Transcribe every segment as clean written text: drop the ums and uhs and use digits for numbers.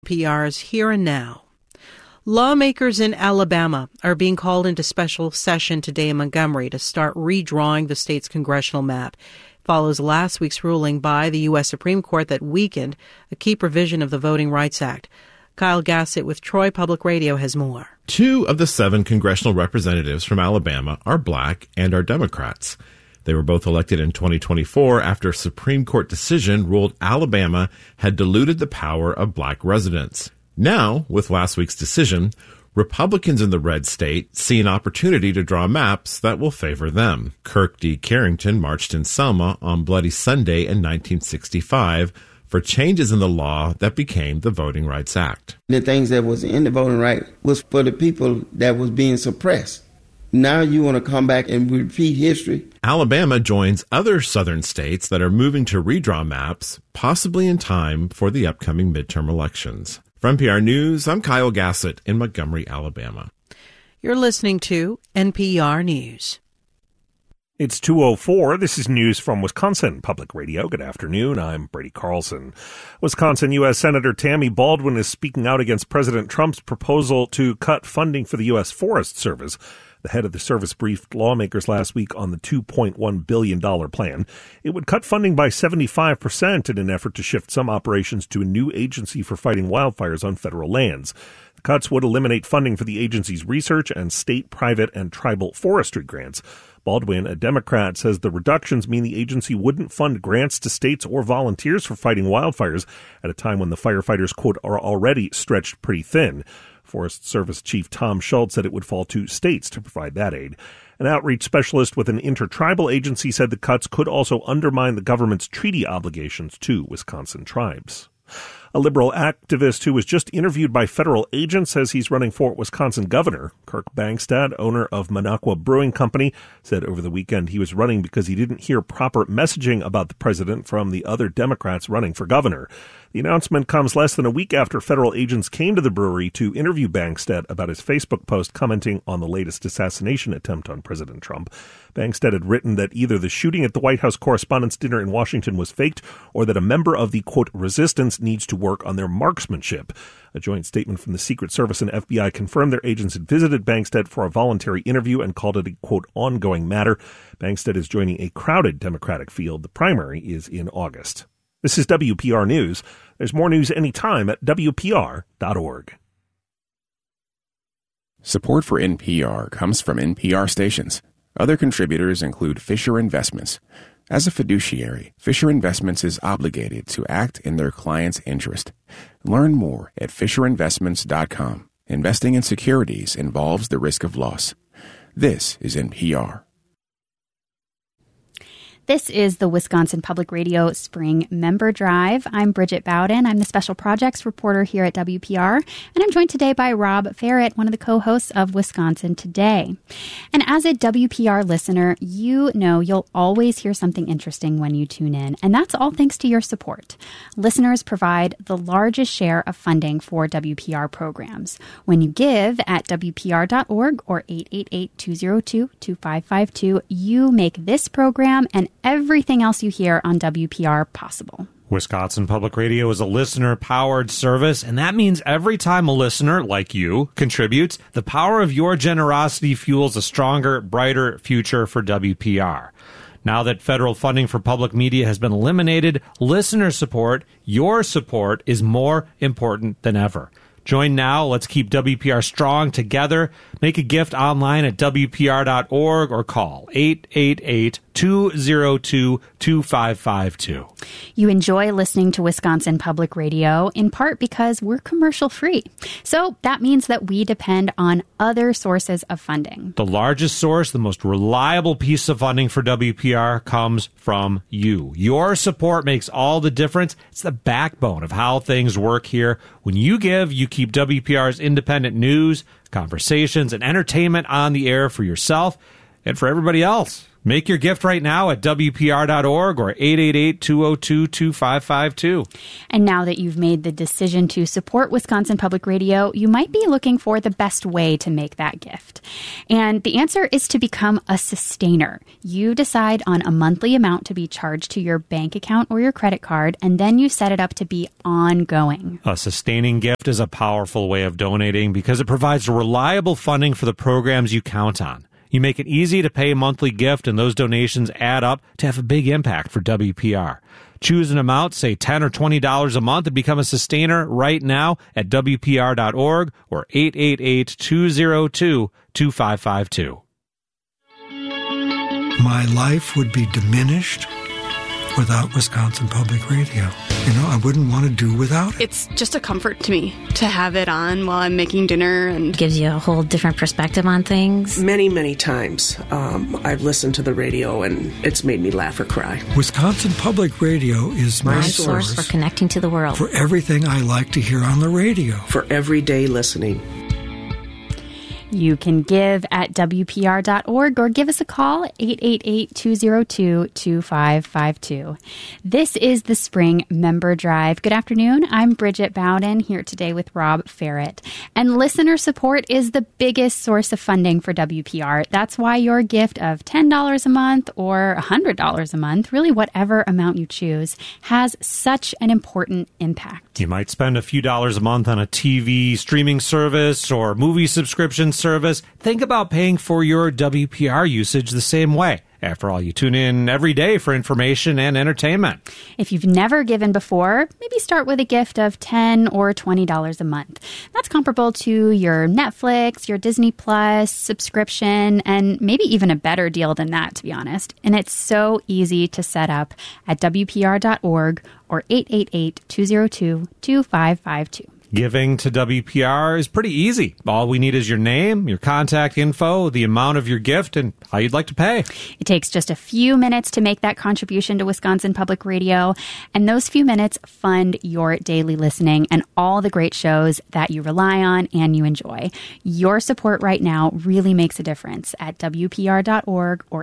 WPR's Here and Now. Lawmakers in Alabama are being called into special session today in Montgomery to start redrawing the state's congressional map. It follows last week's ruling by the U.S. Supreme Court that weakened a key provision of the Voting Rights Act. Kyle Gassett with Troy Public Radio has more. 2 of the 7 congressional representatives from Alabama are black and are Democrats. They were both elected in 2024 after a Supreme Court decision ruled Alabama had diluted the power of black residents. Now, with last week's decision, Republicans in the red state see an opportunity to draw maps that will favor them. Kirk D. Carrington marched in Selma on Bloody Sunday in 1965 for changes in the law that became the Voting Rights Act. The things that was in the voting right was for the people that was being suppressed. Now you want to come back and repeat history? Alabama joins other southern states that are moving to redraw maps, possibly in time for the upcoming midterm elections. From NPR News, I'm Kyle Gassett in Montgomery, Alabama. You're listening to NPR News. It's 2:04. This is news from Wisconsin Public Radio. Good afternoon. I'm Brady Carlson. Wisconsin U.S. Senator Tammy Baldwin is speaking out against President Trump's proposal to cut funding for the U.S. Forest Service. The head of the service briefed lawmakers last week on the $2.1 billion plan. It would cut funding by 75% in an effort to shift some operations to a new agency for fighting wildfires on federal lands. The cuts would eliminate funding for the agency's research and state, private, and tribal forestry grants. Baldwin, a Democrat, says the reductions mean the agency wouldn't fund grants to states or volunteers for fighting wildfires at a time when the firefighters, quote, are already stretched pretty thin. Forest Service Chief Tom Schultz said it would fall to states to provide that aid. An outreach specialist with an intertribal agency said the cuts could also undermine the government's treaty obligations to Wisconsin tribes. A liberal activist who was just interviewed by federal agents says he's running for Wisconsin governor. Kirk Bangstad, owner of Minocqua Brewing Company, said over the weekend he was running because he didn't hear proper messaging about the president from the other Democrats running for governor. The announcement comes less than a week after federal agents came to the brewery to interview Bangstad about his Facebook post commenting on the latest assassination attempt on President Trump. Bangstad had written that either the shooting at the White House Correspondents' Dinner in Washington was faked or that a member of the, quote, resistance needs to work on their marksmanship. A joint statement from the Secret Service and FBI confirmed their agents had visited Bangstad for a voluntary interview and called it a, quote, ongoing matter. Bangstad is joining a crowded Democratic field. The primary is in August. This is WPR News. There's more news anytime at WPR.org. Support for NPR comes from NPR stations. Other contributors include Fisher Investments. As a fiduciary, Fisher Investments is obligated to act in their client's interest. Learn more at FisherInvestments.com. Investing in securities involves the risk of loss. This is NPR. This is the Wisconsin Public Radio Spring Member Drive. I'm Bridget Bowden. I'm the Special Projects reporter here at WPR, and I'm joined today by Rob Farrett, one of the co-hosts of Wisconsin Today. And as a WPR listener, you know you'll always hear something interesting when you tune in, and that's all thanks to your support. Listeners provide the largest share of funding for WPR programs. When you give at WPR.org or 888-202-2552, you make this program and everything else you hear on WPR possible. Wisconsin Public Radio is a listener-powered service, and that means every time a listener, like you, contributes, the power of your generosity fuels a stronger, brighter future for WPR. Now that federal funding for public media has been eliminated, listener support, your support, is more important than ever. Join now. Let's keep WPR strong together. Make a gift online at WPR.org or call 888-202-2552. You enjoy listening to Wisconsin Public Radio in part because we're commercial free. So that means that we depend on other sources of funding. The largest source, the most reliable piece of funding for WPR comes from you. Your support makes all the difference. It's the backbone of how things work here. When you give, you keep WPR's independent news, conversations, and entertainment on the air for yourself and for everybody else. Make your gift right now at WPR.org or 888-202-2552. And now that you've made the decision to support Wisconsin Public Radio, you might be looking for the best way to make that gift. And the answer is to become a sustainer. You decide on a monthly amount to be charged to your bank account or your credit card, and then you set it up to be ongoing. A sustaining gift is a powerful way of donating because it provides reliable funding for the programs you count on. You make it easy to pay a monthly gift, and those donations add up to have a big impact for WPR. Choose an amount, say $10 or $20 a month, and become a sustainer right now at WPR.org or 888-202-2552. My life would be diminished without Wisconsin Public Radio. You know, I wouldn't want to do without it. It's just a comfort to me to have it on while I'm making dinner, and gives you a whole different perspective on things. Many, many times I've listened to the radio and it's made me laugh or cry. Wisconsin Public Radio is my source for connecting to the world. For everything I like to hear on the radio. For everyday listening. You can give at WPR.org or give us a call at 888-202-2552. This is the Spring Member Drive. Good afternoon. I'm Bridget Bowden here today with Rob Ferret. And listener support is the biggest source of funding for WPR. That's why your gift of $10 a month or $100 a month, really whatever amount you choose, has such an important impact. You might spend a few dollars a month on a TV streaming service or movie subscription service. Think about paying for your WPR usage the same way. After all, you tune in every day for information and entertainment. If you've never given before, maybe start with a gift of $10 or $20 a month. That's comparable to your Netflix, your Disney Plus subscription, and maybe even a better deal than that, to be honest. And it's so easy to set up at WPR.org or 888-202-2552. Giving to WPR is pretty easy. All we need is your name, your contact info, the amount of your gift, and how you'd like to pay. It takes just a few minutes to make that contribution to Wisconsin Public Radio, and those few minutes fund your daily listening and all the great shows that you rely on and you enjoy. Your support right now really makes a difference at WPR.org or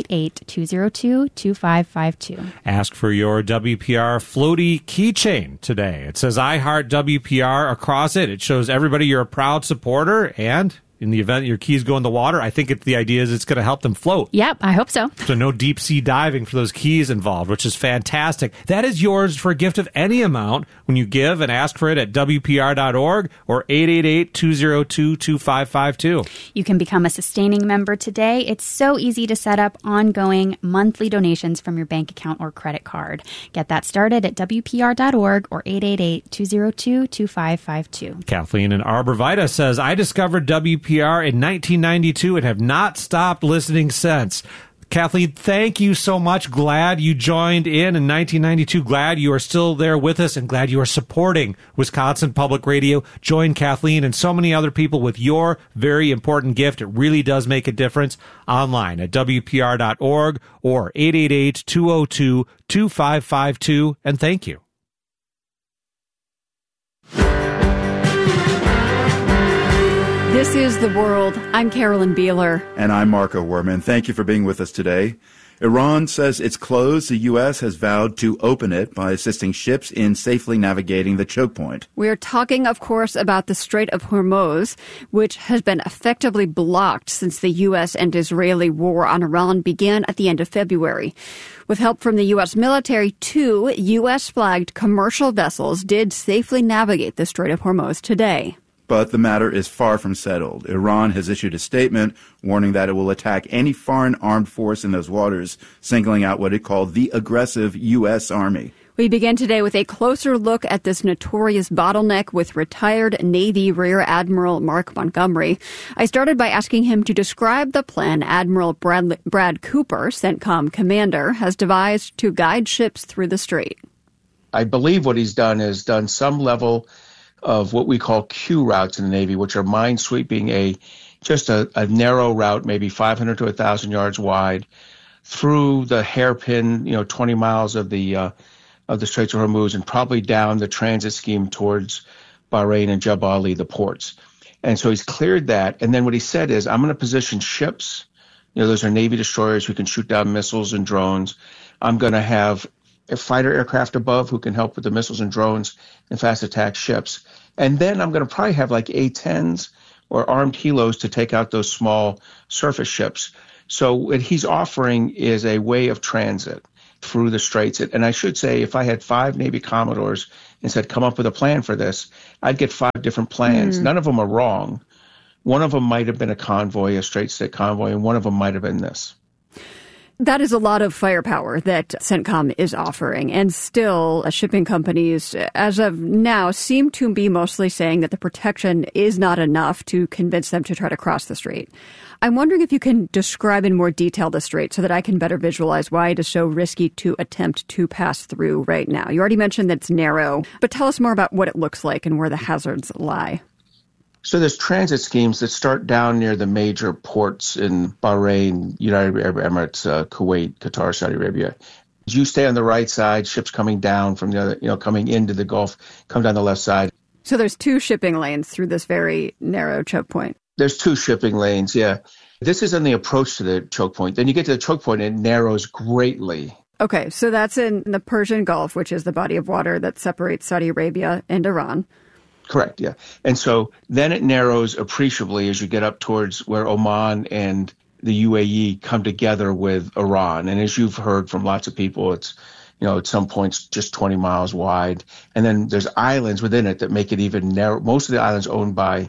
888-202-2552. Ask for your WPR floaty keychain today. It says, I heart WPR across it. It shows everybody you're a proud supporter, and in the event your keys go in the water, I think the idea is it's going to help them float. Yep, I hope so. So no deep sea diving for those keys involved, which is fantastic. That is yours for a gift of any amount when you give, and ask for it at WPR.org or 888-202-2552. You can become a sustaining member today. It's so easy to set up ongoing monthly donations from your bank account or credit card. Get that started at WPR.org or 888-202-2552. Kathleen in Arbor Vitae says, I discovered WPR in 1992 and have not stopped listening since. Kathleen, thank you so much. Glad you joined in 1992. Glad you are still there with us, and glad you are supporting Wisconsin Public Radio. Join Kathleen and so many other people with your very important gift. It really does make a difference. Online at WPR.org or 888-202-2552. And thank you. This is The World. I'm Carolyn Beeler. And I'm Marco Werman. Thank you for being with us today. Iran says it's closed. The U.S. has vowed to open it by assisting ships in safely navigating the choke point. We're talking, of course, about the Strait of Hormuz, which has been effectively blocked since the U.S. and Israeli war on Iran began at the end of February. With help from the U.S. military, 2 U.S.-flagged commercial vessels did safely navigate the Strait of Hormuz today. But the matter is far from settled. Iran has issued a statement warning that it will attack any foreign armed force in those waters, singling out what it called the aggressive U.S. Army. We begin today with a closer look at this notorious bottleneck with retired Navy Rear Admiral Mark Montgomery. I started by asking him to describe the plan Admiral Brad Cooper, CENTCOM commander, has devised to guide ships through the strait. I believe what he's done is done some level of what we call Q routes in the Navy, which are minesweeping, just a narrow route, maybe 500 to 1,000 yards wide, through the hairpin, 20 miles of the Straits of Hormuz, and probably down the transit scheme towards Bahrain and Jebel Ali, the ports. And so he's cleared that. And then what he said is, I'm going to position ships Those are Navy destroyers who can shoot down missiles and drones. I'm going to have a fighter aircraft above who can help with the missiles and drones and fast attack ships. And then I'm going to probably have like A-10s or armed helos to take out those small surface ships. So what he's offering is a way of transit through the straits. And I should say, if I had 5 Navy Commodores and said, come up with a plan for this, I'd get 5 different plans. None of them are wrong. One of them might have been a convoy, a straight stick convoy, and one of them might have been this. That is a lot of firepower that CENTCOM is offering. And still, shipping companies, as of now, seem to be mostly saying that the protection is not enough to convince them to try to cross the strait. I'm wondering if you can describe in more detail the strait so that I can better visualize why it is so risky to attempt to pass through right now. You already mentioned that it's narrow, but tell us more about what it looks like and where the hazards lie. So there's transit schemes that start down near the major ports in Bahrain, United Arab Emirates, Kuwait, Qatar, Saudi Arabia. You stay on the right side, ships coming down from the other, coming into the Gulf, come down the left side. So there's 2 shipping lanes through this very narrow choke point. There's 2 shipping lanes, yeah. This is on the approach to the choke point. Then you get to the choke point and it narrows greatly. Okay, so that's in the Persian Gulf, which is the body of water that separates Saudi Arabia and Iran. Correct, yeah. And so then it narrows appreciably as you get up towards where Oman and the UAE come together with Iran. And as you've heard from lots of people, it's, at some points just 20 miles wide. And then there's islands within it that make it even narrow. Most of the islands owned by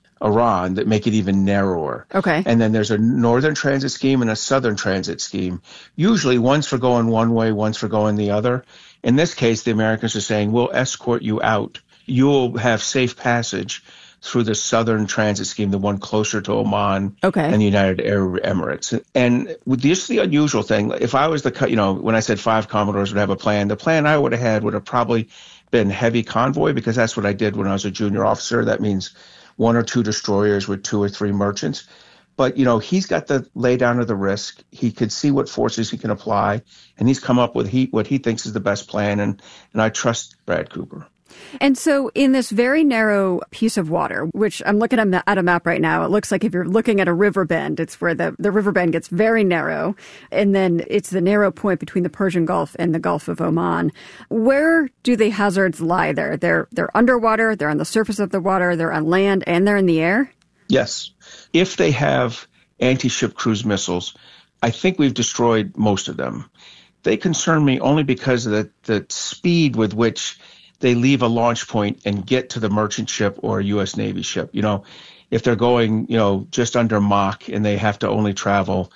Iran that make it even narrower. Okay. And then there's a northern transit scheme and a southern transit scheme. Usually one's for going one way, one's for going the other. In this case, the Americans are saying, we'll escort you out. You'll have safe passage through the southern transit scheme, the one closer to Oman and the United Arab Emirates. And with this, the unusual thing, if I was when I said 5 Commodores would have a plan, the plan I would have had would have probably been heavy convoy, because that's what I did when I was a junior officer. That means 1 or 2 destroyers with 2 or 3 merchants. But, he's got the lay down of the risk. He could see what forces he can apply, and he's come up with what he thinks is the best plan, and I trust Brad Cooper. And so in this very narrow piece of water, which I'm looking at a map right now, it looks like if you're looking at a river bend, it's where the river bend gets very narrow. And then it's the narrow point between the Persian Gulf and the Gulf of Oman. Where do the hazards lie there? They're underwater, they're on the surface of the water, they're on land, and they're in the air? Yes. If they have anti-ship cruise missiles, I think we've destroyed most of them. They concern me only because of the speed with which they leave a launch point and get to the merchant ship or a U.S. Navy ship. If they're going, just under Mach and they have to only travel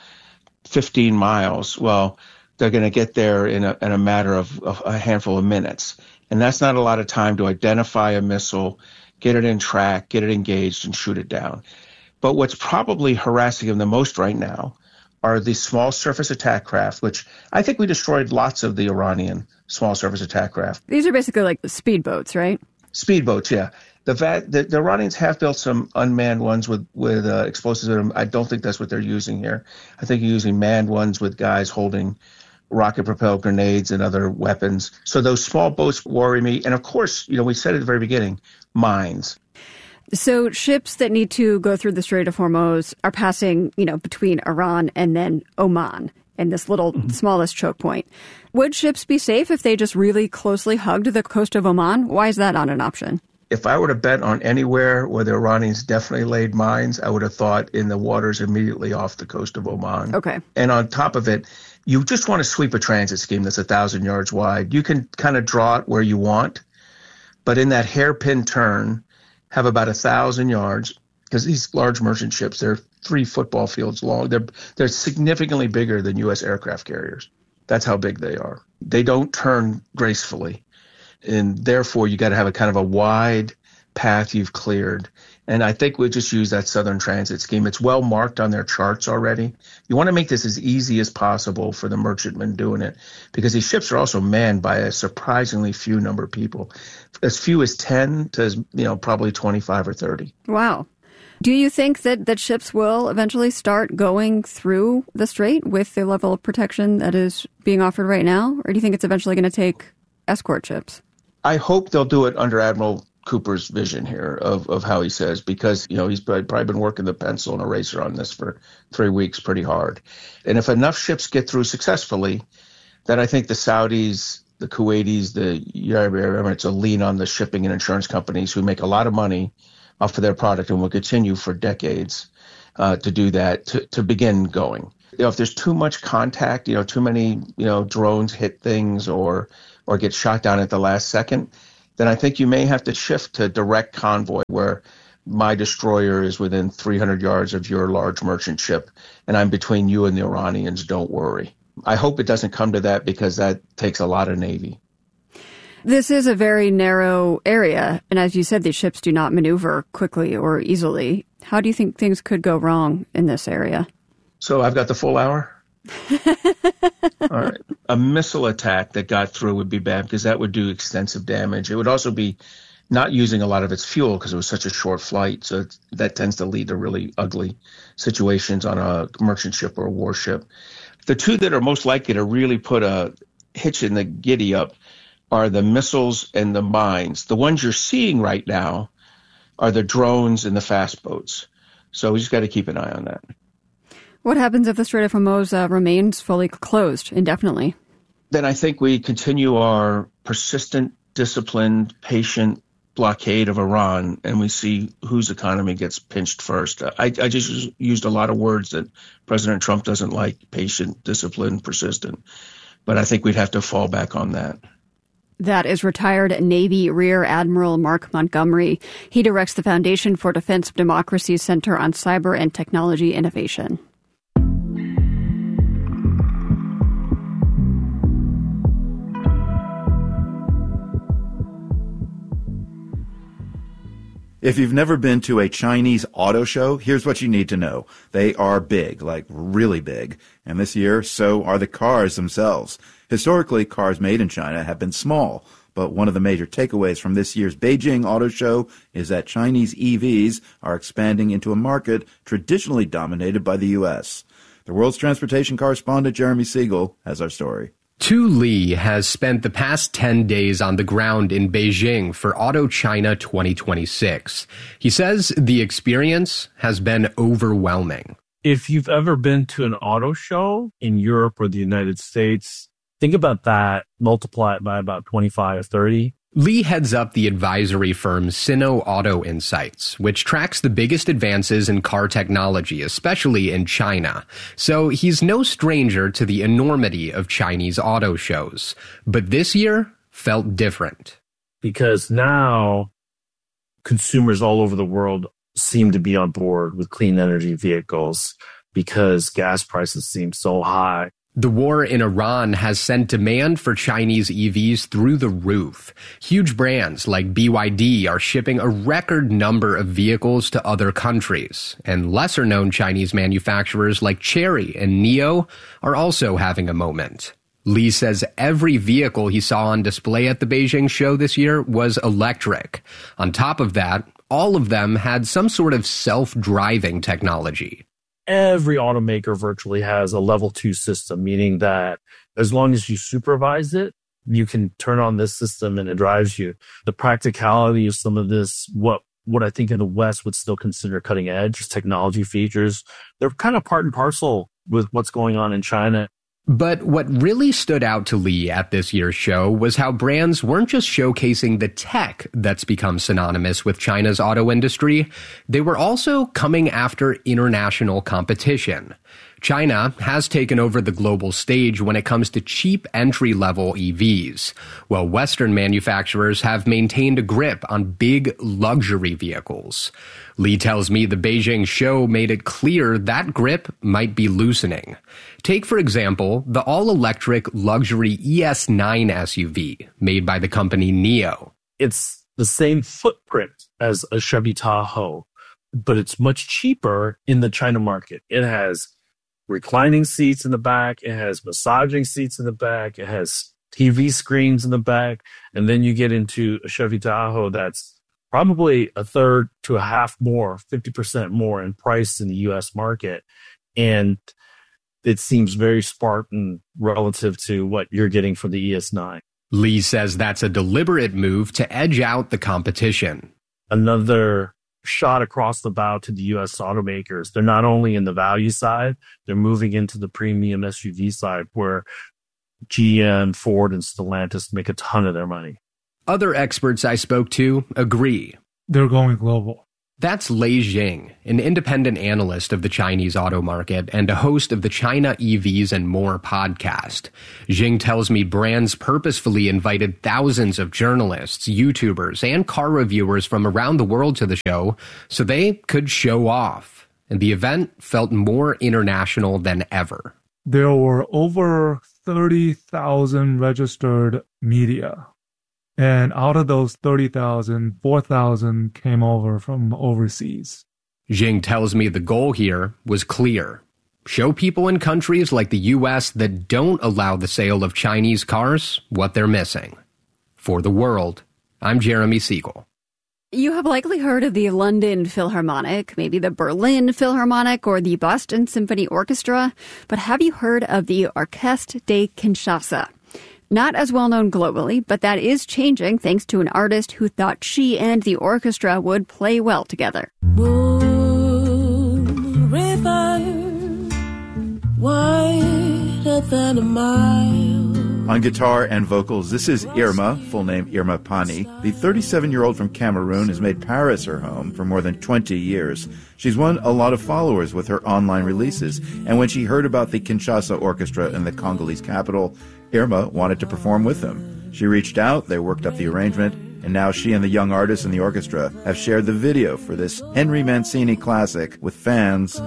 15 miles, well, they're going to get there in a matter of a handful of minutes. And that's not a lot of time to identify a missile, get it in track, get it engaged, and shoot it down. But what's probably harassing them the most right now are the small surface attack craft, which I think we destroyed lots of the Iranian small surface attack craft. These are basically like speedboats, right? Speedboats, yeah. The Iranians have built some unmanned ones with explosives in them. I don't think that's what they're using here. I think you're using manned ones with guys holding rocket-propelled grenades and other weapons. So those small boats worry me. And of course, we said at the very beginning, mines. So ships that need to go through the Strait of Hormuz are passing, between Iran and then Oman and this little smallest choke point. Would ships be safe if they just really closely hugged the coast of Oman? Why is that not an option? If I were to bet on anywhere where the Iranians definitely laid mines, I would have thought in the waters immediately off the coast of Oman. Okay. And on top of it, you just want to sweep a transit scheme that's 1,000 yards wide. You can kind of draw it where you want, but in that hairpin turn, have about 1,000 yards, because these large merchant ships, they're 3 football fields long. They're significantly bigger than U.S. aircraft carriers. That's how big they are. They don't turn gracefully, and therefore you got to have a kind of a wide path you've cleared. And I think we just use that Southern Transit scheme. It's well marked on their charts already. You want to make this as easy as possible for the merchantmen doing it, because these ships are also manned by a surprisingly few number of people, as few as 10 to probably 25 or 30. Wow. Do you think that ships will eventually start going through the strait with the level of protection that is being offered right now? Or do you think it's eventually going to take escort ships? I hope they'll do it under Admiral Cooper's vision here of how he says, because, he's probably been working the pencil and eraser on this for 3 weeks pretty hard. And if enough ships get through successfully, then I think the Saudis, the Kuwaitis, the Arab Emirates will lean on the shipping and insurance companies who make a lot of money off of their product and will continue for decades to do that, to begin going. If there's too much contact, too many, drones hit things or get shot down at the last second, then I think you may have to shift to direct convoy, where my destroyer is within 300 yards of your large merchant ship, and I'm between you and the Iranians, don't worry. I hope it doesn't come to that, because that takes a lot of Navy. This is a very narrow area, and as you said, these ships do not maneuver quickly or easily. How do you think things could go wrong in this area? So I've got the full hour? All right. A missile attack that got through would be bad, because that would do extensive damage. It would also be not using a lot of its fuel, because it was such a short flight. So that tends to lead to really ugly situations on a merchant ship or a warship. The two that are most likely to really put a hitch in the giddy up are the missiles and the mines. The ones you're seeing right now are the drones and the fast boats. So we just got to keep an eye on that. What happens if the Strait of Hormuz remains fully closed indefinitely? Then I think we continue our persistent, disciplined, patient blockade of Iran, and we see whose economy gets pinched first. I just used a lot of words that President Trump doesn't like: patient, disciplined, persistent. But I think we'd have to fall back on that. That is retired Navy Rear Admiral Mark Montgomery. He directs the Foundation for Defense of Democracy's Center on Cyber and Technology Innovation. If you've never been to a Chinese auto show, here's what you need to know. They are big, like really big. And this year, so are the cars themselves. Historically, cars made in China have been small. But one of the major takeaways from this year's Beijing Auto Show is that Chinese EVs are expanding into a market traditionally dominated by the U.S. The world's transportation correspondent Jeremy Siegel has our story. Tu Li has spent the past 10 days on the ground in Beijing for Auto China 2026. He says the experience has been overwhelming. If you've ever been to an auto show in Europe or the United States, think about that, multiply it by about 25 or 30. Li heads up the advisory firm Sino Auto Insights, which tracks the biggest advances in car technology, especially in China. So he's no stranger to the enormity of Chinese auto shows. But this year felt different. Because now consumers all over the world seem to be on board with clean energy vehicles because gas prices seem so high. The war in Iran has sent demand for Chinese EVs through the roof. Huge brands like BYD are shipping a record number of vehicles to other countries, and lesser-known Chinese manufacturers like Chery and NIO are also having a moment. Li says every vehicle he saw on display at the Beijing show this year was electric. On top of that, all of them had some sort of self-driving technology. Every automaker virtually has a level 2 system, meaning that as long as you supervise it, you can turn on this system and it drives you. The practicality of some of this, what I think in the West would still consider cutting edge technology features, they're kind of part and parcel with what's going on in China. But what really stood out to Li at this year's show was how brands weren't just showcasing the tech that's become synonymous with China's auto industry, they were also coming after international competition. China has taken over the global stage when it comes to cheap entry-level EVs, while Western manufacturers have maintained a grip on big luxury vehicles. Li tells me the Beijing show made it clear that grip might be loosening. Take, for example, the all-electric luxury ES9 SUV made by the company NIO. It's the same footprint as a Chevy Tahoe, but it's much cheaper in the China market. It has reclining seats in the back. It has massaging seats in the back. It has TV screens in the back. And then you get into a Chevy Tahoe that's probably a third to a half more, 50% more in price in the U.S. market. And it seems very Spartan relative to what you're getting from the ES9. Lee says that's a deliberate move to edge out the competition. Another shot across the bow to the U.S. automakers. They're not only in the value side, they're moving into the premium SUV side where GM, Ford, and Stellantis make a ton of their money. Other experts I spoke to agree. They're going global. That's Lei Jing, an independent analyst of the Chinese auto market and a host of the China EVs and More podcast. Jing tells me brands purposefully invited thousands of journalists, YouTubers, and car reviewers from around the world to the show so they could show off. And the event felt more international than ever. There were over 30,000 registered media. And out of those 30,000, 4,000 came over from overseas. Jing tells me the goal here was clear. Show people in countries like the U.S. that don't allow the sale of Chinese cars what they're missing. For the World, I'm Jeremy Siegel. You have likely heard of the London Philharmonic, maybe the Berlin Philharmonic, or the Boston Symphony Orchestra, but have you heard of the Orchestre de Kinshasa? Not as well known globally, but that is changing thanks to an artist who thought she and the orchestra would play well together. Moon river, wider than a mile. On guitar and vocals, this is Irma, full name Irma Pani. The 37-year-old from Cameroon has made Paris her home for more than 20 years. She's won a lot of followers with her online releases, and when she heard about the Kinshasa Orchestra in the Congolese capital, Irma wanted to perform with them. She reached out, they worked up the arrangement, and now she and the young artists in the orchestra have shared the video for this Henry Mancini classic with fans